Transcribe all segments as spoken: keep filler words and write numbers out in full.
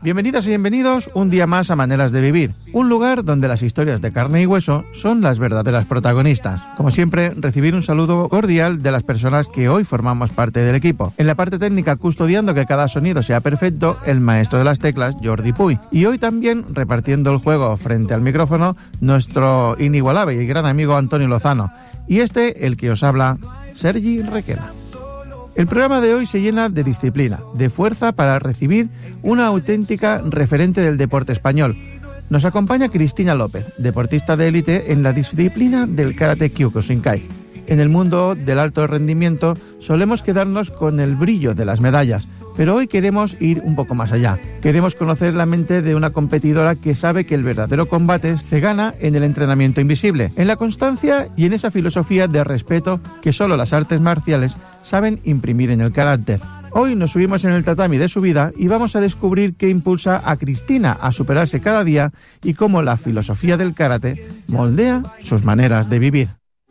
Bienvenidas y bienvenidos un día más a Maneras de Vivir, un lugar donde las historias de carne y hueso son las verdaderas protagonistas. Como siempre, recibir un saludo cordial de las personas que hoy formamos parte del equipo. En la parte técnica, custodiando que cada sonido sea perfecto, el maestro de las teclas, Jordi Puy. Y hoy también, repartiendo el juego frente al micrófono, nuestro inigualable y gran amigo Antonio Lozano. Y este, el que os habla, Sergi Requena. El programa de hoy se llena de disciplina, de fuerza para recibir una auténtica referente del deporte español. Nos acompaña Cristina López, deportista de élite en la disciplina del Karate Kyokushinkai. En el mundo del alto rendimiento solemos quedarnos con el brillo de las medallas, pero hoy queremos ir un poco más allá. Queremos conocer la mente de una competidora que sabe que el verdadero combate se gana en el entrenamiento invisible, en la constancia y en esa filosofía de respeto que solo las artes marciales saben imprimir en el carácter. Hoy nos subimos en el tatami de su vida y vamos a descubrir qué impulsa a Cristina a superarse cada día y cómo la filosofía del karate moldea sus maneras de vivir.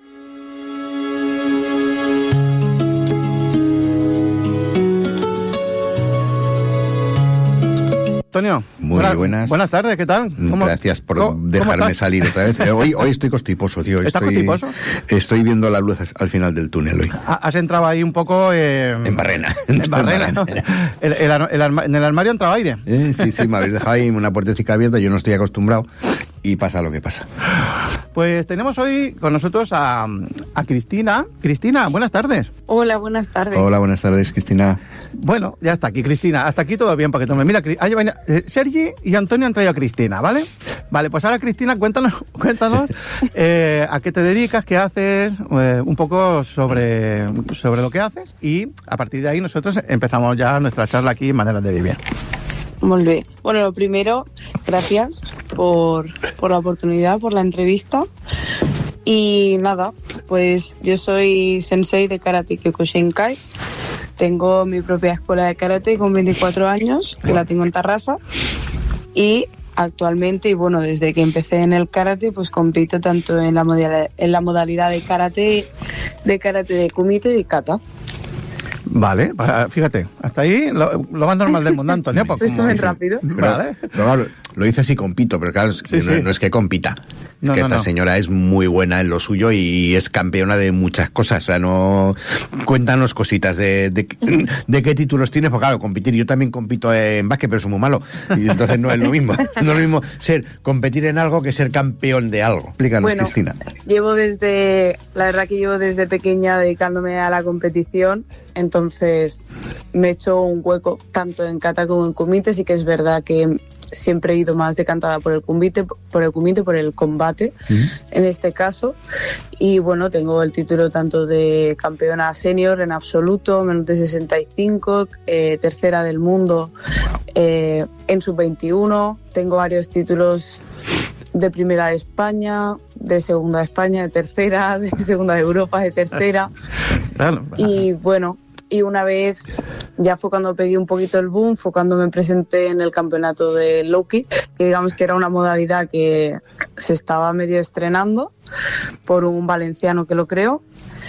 Antonio, muy buenas, buenas. Buenas tardes, ¿qué tal? ¿Cómo, Gracias por ¿cómo, dejarme ¿cómo salir otra vez. Hoy, hoy estoy constiposo, tío. ¿Estás estoy, constiposo? Estoy viendo la luz al final del túnel hoy. Has entrado ahí un poco... Eh, en barrena. En barrena, ¿no? el, el, el, el, en el armario ha entrado aire. Eh, sí, sí, me habéis dejado ahí una puertecita abierta, yo no estoy acostumbrado y pasa lo que pasa. Pues tenemos hoy con nosotros a, a Cristina. Cristina, buenas tardes. Hola, buenas tardes. Hola, buenas tardes, Cristina. Bueno, ya está aquí, Cristina. Hasta aquí todo bien, porque tú me mira, ahí va, eh, Sergi y Antonio han traído a Cristina, ¿vale? Vale, pues ahora, Cristina, cuéntanos, cuéntanos eh, a qué te dedicas, qué haces, eh, un poco sobre, sobre lo que haces y a partir de ahí nosotros empezamos ya nuestra charla aquí en Maneras de Vivir. Muy bien. Bueno, lo primero, gracias por, por la oportunidad, por la entrevista. Y nada, pues yo soy sensei de Karate Kyokushinkai. Tengo mi propia escuela de karate con veinticuatro años, que la tengo en Tarrasa. Y actualmente, y bueno, desde que empecé en el karate, pues compito tanto en la modalidad, en la modalidad de karate, de karate de kumite y kata. Vale, fíjate, hasta ahí lo, lo más normal del mundo, Antonio. Pues esto es rápido. Pero, vale. Pero claro, lo dice así compito, pero claro, es que sí, no, sí. no es que compita. Es no, que no, esta no. señora es muy buena en lo suyo y es campeona de muchas cosas. O sea, no... Cuéntanos cositas de, de, de qué títulos tienes, porque claro, competir. Yo también compito en básquet, pero soy muy malo. Y entonces no es lo mismo. No es lo mismo ser competir en algo que ser campeón de algo. Explícanos, bueno, Cristina. Llevo desde... La verdad que llevo desde pequeña dedicándome a la competición. Entonces me he hecho un hueco tanto en kata como en kumite. Sí que es verdad que siempre he ido más decantada por el kumite, por el kumite, por el combate, ¿Mm? en este caso. Y bueno, tengo el título tanto de campeona senior en absoluto, menos de sesenta y cinco, eh, tercera del mundo eh, en sub veintiuno. Tengo varios títulos de primera de España, de segunda de España, de tercera, de segunda de Europa, de tercera. Claro. Y bueno, y una vez, ya fue cuando pegué un poquito el boom, fue cuando me presenté en el campeonato de low kick, que digamos que era una modalidad que se estaba medio estrenando por un valenciano que lo creó.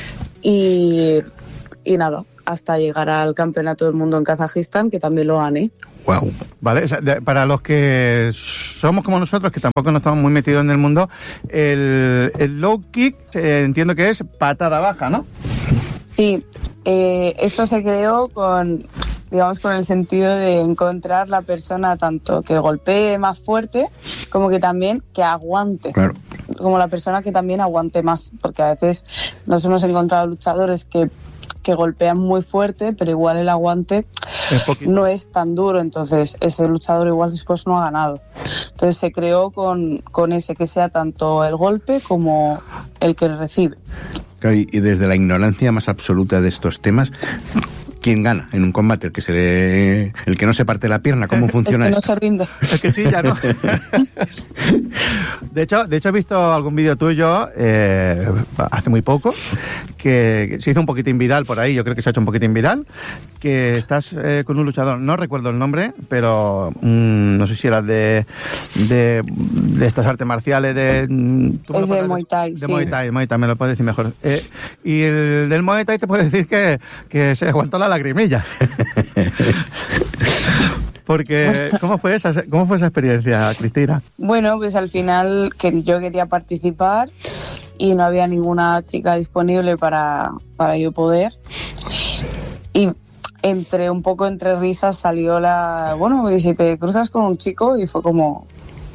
Y, y nada, hasta llegar al campeonato del mundo en Kazajistán, que también lo gané. Wow. Vale, o sea, de, para los que somos como nosotros, que tampoco no estamos muy metidos en el mundo, el, el low kick eh, entiendo que es patada baja, ¿no? Sí, eh, esto se creó con, digamos, con el sentido de encontrar la persona tanto que golpee más fuerte como que también que aguante. Claro. Como la persona que también aguante más, porque a veces nos hemos encontrado luchadores que que golpean muy fuerte, pero igual el aguante es no es tan duro, entonces ese luchador igual después no ha ganado. Entonces se creó con, con ese que sea tanto el golpe como el que recibe. Claro, y desde la ignorancia más absoluta de estos temas, ¿quién gana en un combate? ¿El que se le, el que no se parte la pierna? ¿Cómo funciona el que esto? No se rinde. El que chilla, ¿no? De hecho, de hecho he visto algún vídeo tuyo eh, hace muy poco que se hizo un poquitín viral por ahí, yo creo que se ha hecho un poquitín viral, que estás eh, con un luchador, no recuerdo el nombre, pero mmm, no sé si era de, de, de estas artes marciales de... Es de Muay Thai, De sí. Muay Thai, Muay Thai, me lo puedes decir mejor. Eh, y el del Muay Thai te puedo decir que, que se aguantó la lagrimilla. Porque, ¿cómo fue esa, cómo fue esa experiencia, Cristina? Bueno, pues al final que yo quería participar y no había ninguna chica disponible para, para yo poder. Y entre un poco entre risas salió la, bueno, y si te cruzas con un chico, y fue como...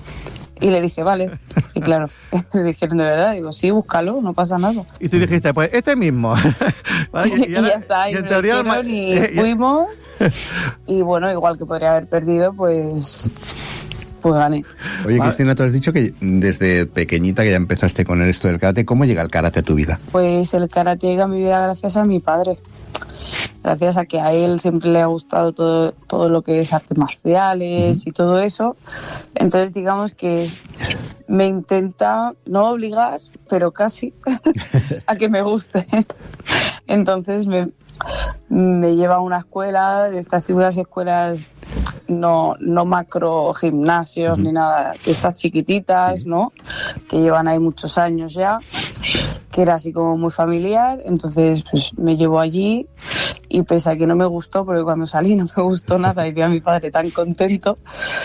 Y le dije, vale. Y claro, me dijeron de verdad, digo, sí, búscalo, no pasa nada. Y tú dijiste, pues este mismo. ¿Vale? Y, y, ahora, y ya está, y, y, me teoría lo y eh, fuimos. Y bueno, igual que podría haber perdido, pues... Pues gané. Oye, Cristina, tú has dicho que desde pequeñita que ya empezaste con esto del karate. ¿Cómo llega el karate a tu vida? Pues el karate llega a mi vida gracias a mi padre. Gracias a que a él siempre le ha gustado todo, todo lo que es artes marciales uh-huh. y todo eso. Entonces, digamos que me intenta no obligar, pero casi, a que me guste. Entonces me, me lleva a una escuela, de estas típicas escuelas no, no macro gimnasios uh-huh. ni nada, de estas chiquititas, ¿no? Que llevan ahí muchos años ya, que era así como muy familiar. Entonces pues me llevó allí y pese a que no me gustó, porque cuando salí no me gustó nada y vi a mi padre tan contento,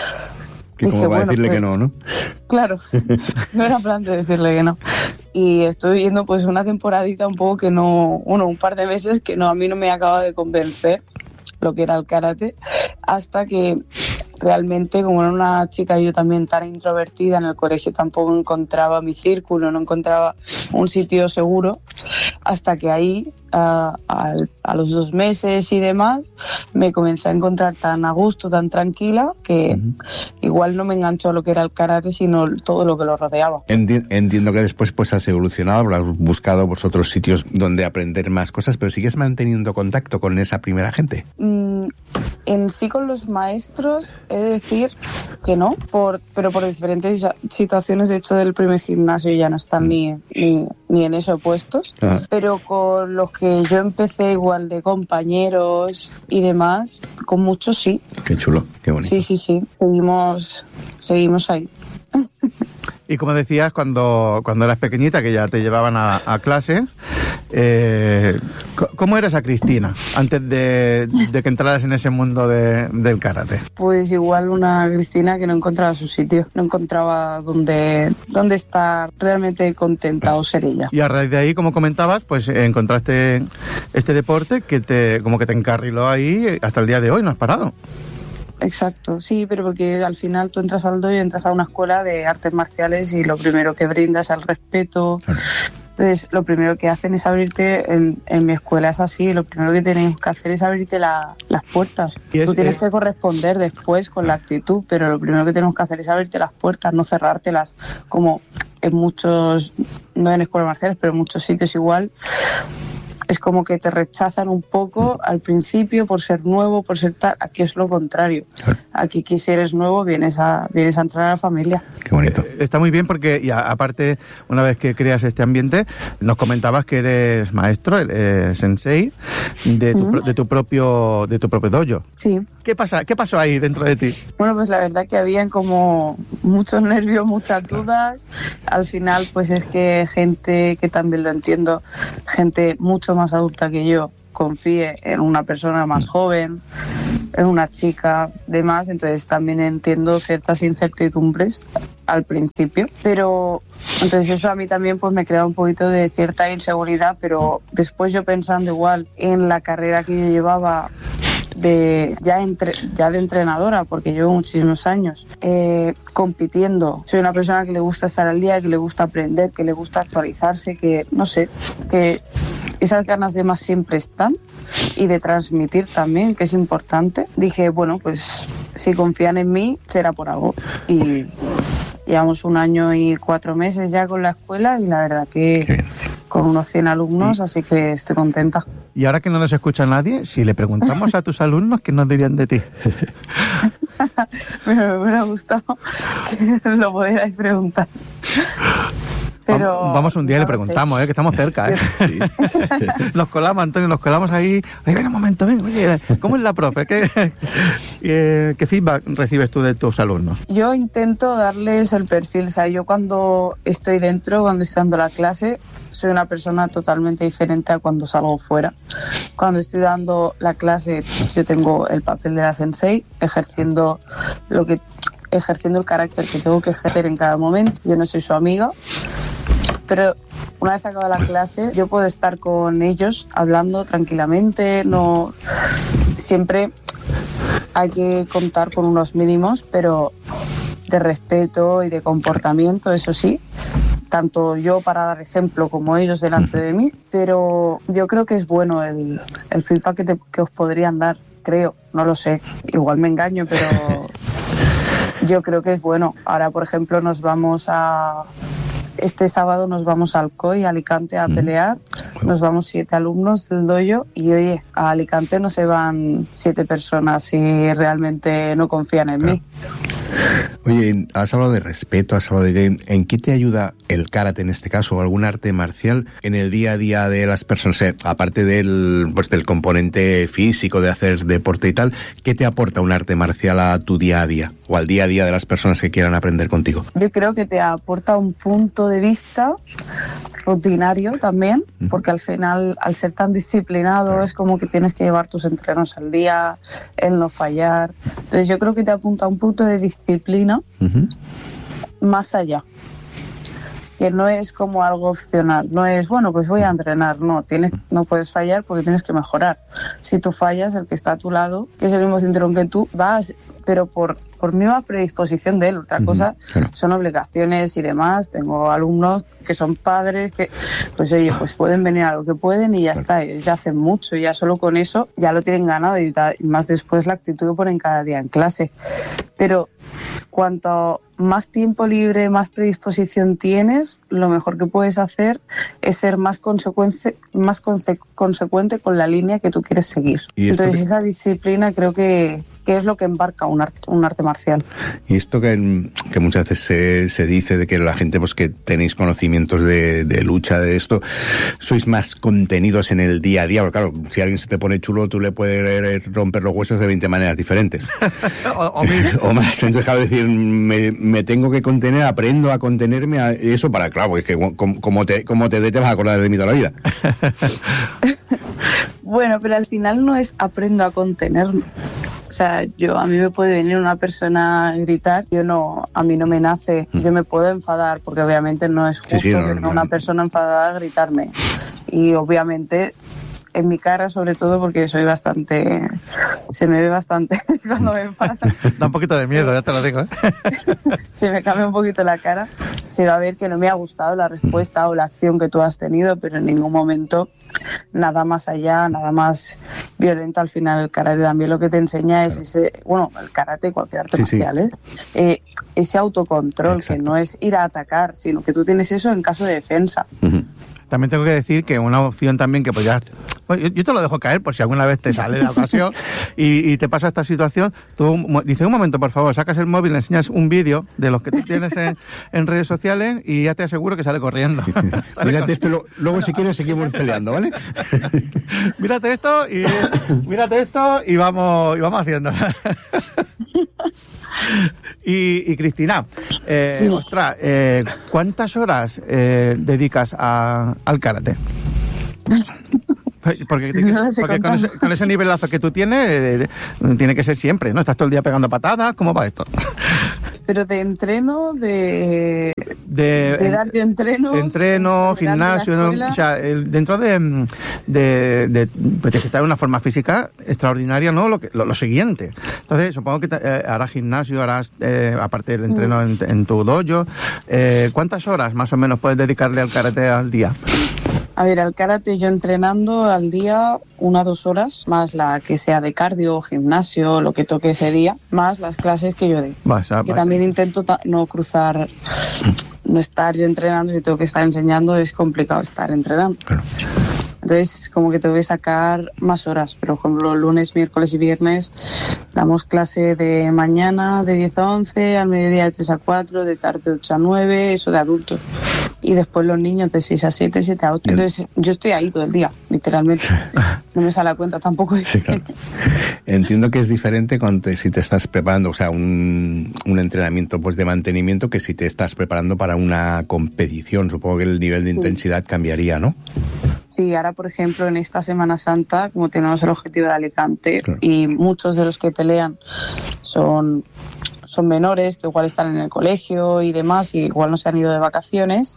que como va a decirle pues, que no, ¿no? Claro, no era plan de decirle que no. Y estoy viendo pues una temporadita un poco que no, bueno, un par de meses que no, a mí no me acaba de convencer lo que era el karate, hasta que realmente, como era una chica yo también tan introvertida, en el colegio tampoco encontraba mi círculo, no encontraba un sitio seguro, hasta que ahí, a, a, a los dos meses y demás, me comencé a encontrar tan a gusto, tan tranquila, que uh-huh. igual no me enganchó a lo que era el karate, sino todo lo que lo rodeaba. Enti- entiendo que después pues has evolucionado, habrás buscado pues, otros sitios donde aprender más cosas, pero ¿sigues manteniendo contacto con esa primera gente? Mm, en sí con los maestros he de decir que no, por, pero por diferentes situaciones. De hecho, del primer gimnasio ya no están mm. ni, ni, ni en eso puestos, ah. pero con los que yo empecé igual de compañeros y demás, con muchos sí. Qué chulo, qué bonito. Sí, sí, sí, seguimos, seguimos ahí. Y como decías, cuando, cuando eras pequeñita, que ya te llevaban a, a clase, eh, ¿cómo eras a Cristina antes de, de que entraras en ese mundo de, del karate? Pues igual una Cristina que no encontraba su sitio, no encontraba dónde, dónde estar realmente contenta o ser ella. Y a raíz de ahí, como comentabas, pues encontraste este deporte que te como que te encarriló ahí hasta el día de hoy, no has parado. Exacto, sí, pero porque al final tú entras al dojo y entras a una escuela de artes marciales y lo primero que brindas es el respeto. Entonces, lo primero que hacen es abrirte, en, en mi escuela es así, lo primero que tenemos que hacer es abrirte la, las puertas. Es, tú tienes eh... que corresponder después con la actitud, pero lo primero que tenemos que hacer es abrirte las puertas, no cerrártelas, como en muchos, no en escuelas marciales, pero en muchos sitios igual. Es como que te rechazan un poco al principio por ser nuevo, por ser tal. Aquí es lo contrario. Aquí, que si eres nuevo, vienes a, vienes a entrar a la familia. Qué bonito. Eh, está muy bien porque, y a, aparte, una vez que creas este ambiente, nos comentabas que eres maestro, eh, sensei, de tu, uh-huh. de tu propio de tu propio dojo. Sí. ¿Qué pasa? ¿Qué pasó ahí dentro de ti? Bueno, pues la verdad que habían como muchos nervios, muchas dudas. Al final, pues es que gente, que también lo entiendo, gente mucho más adulta que yo, confíe en una persona más joven, en una chica, demás. Entonces también entiendo ciertas incertidumbres al principio, pero entonces eso a mí también pues me crea un poquito de cierta inseguridad, pero después yo pensando igual en la carrera que yo llevaba de ya entre, ya de entrenadora, porque llevo muchísimos años eh, compitiendo. Soy una persona que le gusta estar al día, que le gusta aprender, que le gusta actualizarse, que no sé, que esas ganas de más siempre están, y de transmitir también, que es importante. Dije, bueno, pues si confían en mí, será por algo. Y llevamos un año y cuatro meses ya con la escuela y la verdad que con unos cien alumnos, así que estoy contenta. Y ahora que no nos escucha nadie, si le preguntamos a tus alumnos, ¿qué nos dirían de ti? me, me hubiera gustado que lo pudierais preguntar. Pero vamos un día y le preguntamos, eh, que estamos cerca. ¿eh? Sí. Nos colamos, Antonio, nos colamos ahí. Oye, ven un momento, ven, oye, ¿cómo es la profe? ¿Qué, qué, qué feedback recibes tú de tus alumnos? Yo intento darles el perfil. O sea, yo cuando estoy dentro, cuando estoy dando la clase, soy una persona totalmente diferente a cuando salgo fuera. Cuando estoy dando la clase, yo tengo el papel de la sensei, ejerciendo lo que ejerciendo el carácter que tengo que ejercer en cada momento. Yo no soy su amiga, pero una vez acabada la clase, yo puedo estar con ellos hablando tranquilamente. No, siempre hay que contar con unos mínimos, pero de respeto y de comportamiento, eso sí, tanto yo para dar ejemplo como ellos delante de mí. Pero yo creo que es bueno el, el feedback que, te, que os podrían dar, creo, no lo sé, igual me engaño, pero yo creo que es bueno. Ahora, por ejemplo, nos vamos a... Este sábado nos vamos a Alcoy, a Alicante, a pelear. Nos vamos siete alumnos del dojo y, oye, a Alicante no se van siete personas si realmente no confían en mí. Oye, has hablado de respeto, has hablado de... ¿En qué te ayuda el karate en este caso, o algún arte marcial, en el día a día de las personas? O sea, aparte del, pues, del componente físico, de hacer deporte y tal, ¿qué te aporta un arte marcial a tu día a día, o al día a día de las personas que quieran aprender contigo? Yo creo que te aporta un punto de vista rutinario también, porque al final, al ser tan disciplinado, es como que tienes que llevar tus entrenos al día, el no fallar. Entonces yo creo que te apunta a un punto de disciplina uh-huh. más allá. Que no es como algo opcional, no es, bueno, pues voy a entrenar, no, tienes, no puedes fallar porque tienes que mejorar. Si tú fallas, el que está a tu lado, que es el mismo cinturón que tú, vas, pero por, por misma predisposición de él. Otra uh-huh. cosa claro. son obligaciones y demás. Tengo alumnos que son padres que, pues oye, pues pueden venir a lo que pueden y ya claro. está, ellos ya hacen mucho, ya solo con eso ya lo tienen ganado, y, ta, y más después la actitud que ponen cada día en clase. Pero cuanto más tiempo libre, más predisposición tienes, lo mejor que puedes hacer es ser más consecuente, más conse- consecuente con la línea que tú quieres seguir. Entonces que... esa disciplina creo que, que es lo que embarca un arte, un arte marcial. Y esto que, que muchas veces se, se dice de que la gente, pues que tenéis conocimientos de, de lucha, de esto, sois más contenidos en el día a día, porque claro, si alguien se te pone chulo, tú le puedes romper los huesos de veinte maneras diferentes. o, o, o más. Entonces, claro, decir, me, me tengo que contener, aprendo a contenerme a eso para, claro, es que como, como te, como te dé, te vas a acordar de mí toda la vida. Bueno, pero al final no es aprendo a contenerme. O sea, yo, a mí me puede venir una persona a gritar, yo no, a mí no me nace, yo me puedo enfadar, porque obviamente no es justo sí, sí, no, que no, una no. persona enfadada a gritarme. Y obviamente en mi cara, sobre todo, porque soy bastante... Se me ve bastante cuando me enfado. Da un poquito de miedo, ya te lo digo, ¿eh? Se me cambia un poquito la cara. Se va a ver que no me ha gustado la respuesta o la acción que tú has tenido, pero en ningún momento nada más allá, nada más violento. Al final el karate también lo que te enseña es ese... Bueno, el karate, cualquier arte sí, marcial, ¿eh? Sí. eh ese autocontrol, exacto, que no es ir a atacar, sino que tú tienes eso en caso de defensa. Uh-huh. También tengo que decir que una opción también que podrías... Pues yo, yo te lo dejo caer por si alguna vez te sale la ocasión y, y te pasa esta situación. Tú dices, un momento, por favor, sacas el móvil, le enseñas un vídeo de los que tú tienes en, en redes sociales y ya te aseguro que sale corriendo. sale Mírate esto, lo, luego si quieres seguimos peleando, ¿vale? mírate esto y mírate esto y vamos, y vamos haciendo. Y, y Cristina, eh, sí. ostras, eh, ¿cuántas horas eh, dedicas a, al karate? Porque, no porque con, ese, con ese nivelazo que tú tienes, eh, tiene que ser siempre, ¿no? Estás todo el día pegando patadas, ¿cómo va esto? Pero de entreno, de... De, de dar de entreno... Entreno, gimnasio, ¿no? O sea, el, dentro de... de, de pues, estar en una forma física extraordinaria, ¿no? Lo, que, lo, lo siguiente. Entonces, supongo que te, eh, harás gimnasio, harás, eh, aparte del entreno mm. en, en tu dojo. Eh, ¿Cuántas horas más o menos puedes dedicarle al karate al día? A ver, al karate yo entrenando al día una o dos horas, más la que sea de cardio, gimnasio, lo que toque ese día, más las clases que yo dé. Vas a, que vas. También intento ta- no cruzar, no estar yo entrenando, si tengo que estar enseñando es complicado estar entrenando. Claro. Entonces, como que tengo que sacar más horas. Pero, por ejemplo, lunes, miércoles y viernes damos clase de mañana de diez a once, al mediodía de tres a cuatro, de tarde de ocho a nueve, eso de adultos. y después los niños de seis a siete, siete a ocho. Entonces yo estoy ahí todo el día, literalmente. No me sale a cuenta tampoco. Sí, claro. Entiendo que es diferente cuando te, si te estás preparando, o sea, un, un entrenamiento pues de mantenimiento, que si te estás preparando para una competición. Supongo que el nivel de Sí. intensidad cambiaría, ¿no? Sí, ahora por ejemplo en esta Semana Santa, como tenemos el objetivo de Alicante, Claro. y muchos de los que pelean son, son menores, que igual están en el colegio y demás, y igual no se han ido de vacaciones,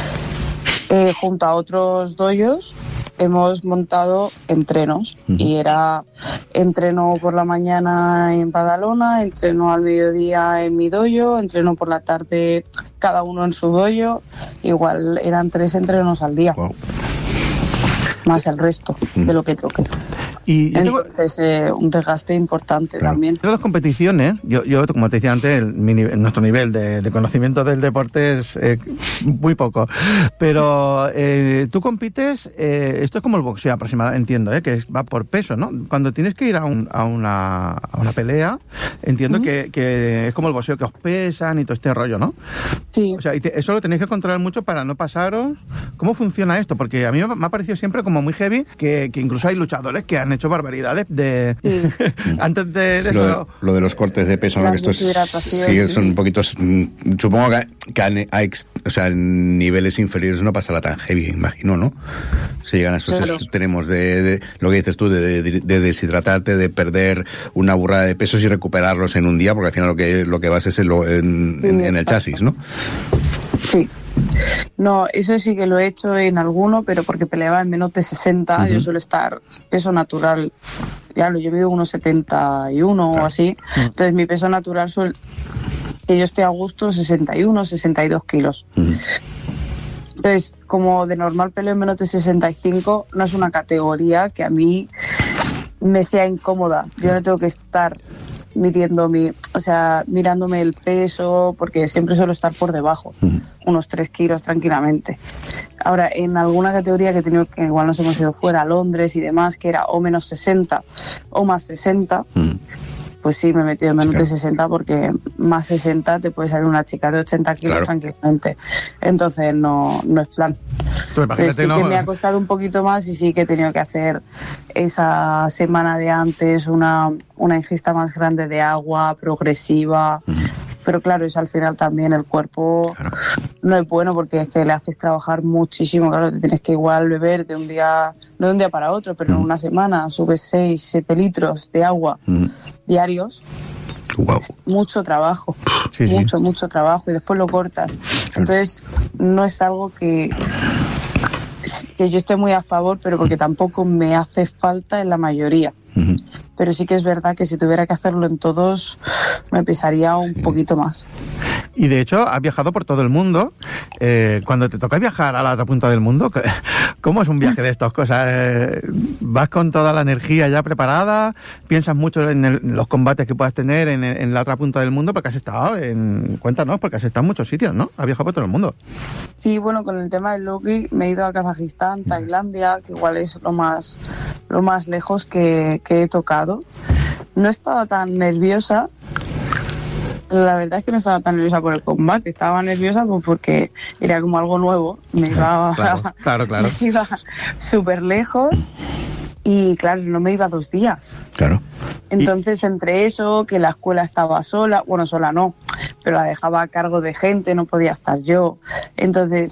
eh, junto a otros doyos hemos montado entrenos. Uh-huh. Y era entreno por la mañana en Badalona, entreno al mediodía en mi doyo, entreno por la tarde cada uno en su doyo. Igual eran tres entrenos al día. Wow. Más el resto de lo que toque. Y yo tengo, Entonces, eh, un desgaste importante Claro. también. entre las competiciones, yo, yo como te decía antes, el, mi nivel- nuestro nivel de, de conocimiento del deporte es eh, muy poco. Pero eh, tú compites, eh, esto es como el boxeo aproximadamente, entiendo, eh, que es- va por peso, ¿no? Cuando tienes que ir a, un- a, una, a una pelea, entiendo Ujú. que, que es como el boxeo, que os pesan y todo este rollo, ¿no? Sí. O sea, y te- eso lo tenéis que controlar mucho para no pasaros. ¿Cómo funciona esto? Porque a mí me ha parecido siempre como muy heavy, que, que incluso hay luchadores que han hecho barbaridades de Sí. antes de, de Lo de, eso. lo de los cortes de peso, ¿no? La Que estos deshidratación, sí, sí. son un poquito, mm, supongo que, que han- a ex- o sea, en niveles inferiores no pasará tan heavy, imagino, ¿no? Si llegan a esos Claro. extremos de, de lo que dices tú, de, de- de deshidratarte, de perder una burrada de pesos y recuperarlos en un día, porque al final lo que lo que vas es en, lo- en, Sí, en- en el exacto. chasis, ¿no? Sí. No, eso sí que lo he hecho en alguno, pero porque peleaba en menos de sesenta. Ujú. Yo suelo estar peso natural. Ya lo yo mido uno setenta y uno Claro. o así. Entonces mi peso natural suele, que yo esté a gusto, sesenta y uno, sesenta y dos kilos. Ujú. Entonces, como de normal peleo en menos de sesenta y cinco, no es una categoría que a mí me sea incómoda. Yo no tengo que estar midiendo mi, o sea, mirándome el peso, porque siempre suelo estar por debajo, Ujú. unos tres kilos tranquilamente. Ahora, en alguna categoría que he tenido, que igual nos hemos ido fuera, a Londres y demás, que era o menos sesenta o más sesenta, Ujú. pues sí, me he metido en menos Claro. de sesenta, porque más sesenta te puede salir una chica de ochenta kilos Claro. tranquilamente. Entonces no, no es plan. Tú Entonces imagínate, sí que ¿no? me ha costado un poquito más y sí que he tenido que hacer esa semana de antes una, una ingesta más grande de agua, progresiva. Pero claro, eso al final también el cuerpo Claro. no es bueno, porque es que le haces trabajar muchísimo. Claro, te tienes que igual beber de un día, no de un día para otro, pero en Mm. una semana subes seis, siete litros de agua Ujú. diarios. Wow. Mucho trabajo, Sí, sí. mucho, mucho trabajo, y después lo cortas. Entonces, no es algo que, que yo esté muy a favor, pero porque tampoco me hace falta en la mayoría. Ujú. Pero sí que es verdad que si tuviera que hacerlo en todos, me pesaría un poquito más. Y de hecho, has viajado por todo el mundo. Eh, cuando te toca viajar a la otra punta del mundo, ¿cómo es un viaje de estas cosas? Eh, ¿Vas con toda la energía ya preparada? ¿Piensas mucho en, el- en los combates que puedas tener en, en la otra punta del mundo? Porque has estado en... Cuéntanos, porque has estado en muchos sitios, ¿no? Has viajado por todo el mundo. Sí, bueno, con el tema del Loki me he ido a Kazajistán, Tailandia, que igual es lo más, lo más lejos que, que he tocado. No estaba tan nerviosa. La verdad es que no estaba tan nerviosa por el combate, estaba nerviosa pues porque era como algo nuevo. Me iba, Claro, claro, claro. me iba súper lejos y claro, no me iba dos días. Claro. Entonces, entre eso, que la escuela estaba sola, bueno, sola no, pero la dejaba a cargo de gente, no podía estar yo. Entonces,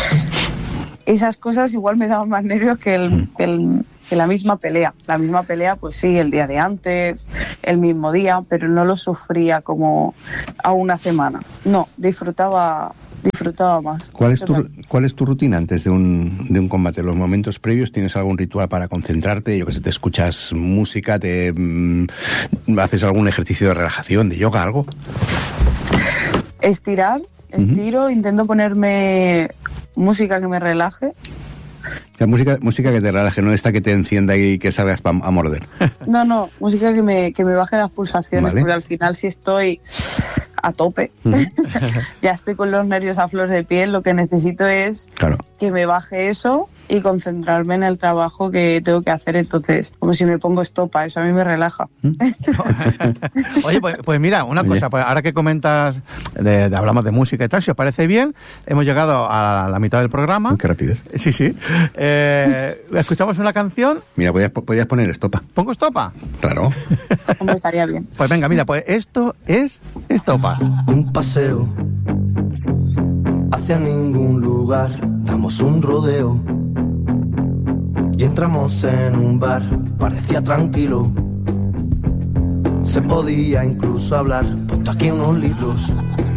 esas cosas igual me daban más nervios que, el, que, el, que la misma pelea. La misma pelea, pues sí, el día de antes, el mismo día, pero no lo sufría como a una semana. No, disfrutaba disfrutaba más. ¿Cuál es tu, cuál es tu rutina antes de un, de un combate? ¿Los momentos previos tienes algún ritual para concentrarte? Yo que sé, te escuchas música, te mm, haces algún ejercicio de relajación, de yoga, algo. Estirar, estiro, uh-huh. Intento ponerme música que me relaje. La música, música que te relaje, no esta que te encienda y que salgas pa, a morder. No, no, música que me, que me baje las pulsaciones, vale. Porque al final si estoy a tope, uh-huh. ya estoy con los nervios a flor de piel, lo que necesito es claro. que me baje eso y concentrarme en el trabajo que tengo que hacer. Entonces, como si me pongo estopa, eso a mí me relaja. Oye, pues, pues mira, una cosa, pues ahora que comentas, de, de, hablamos de música y tal, si os parece bien, hemos llegado a la mitad del programa. Qué rapidez. Sí, sí. Eh, escuchamos una canción. Mira, podías, podías poner estopa. ¿Pongo estopa? Claro. Hombre, estaría bien. Pues venga, mira, pues esto es estopa. Un paseo hacia ningún lugar, damos un rodeo y entramos en un bar, parecía tranquilo, se podía incluso hablar, ponte aquí unos litros,